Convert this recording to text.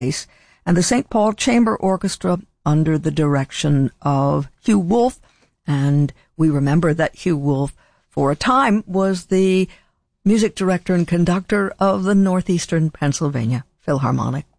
and the St. Paul Chamber Orchestra under the direction of Hugh Wolf. And we remember that Hugh Wolf, for a time, was the music director and conductor of the Northeastern Pennsylvania Philharmonic.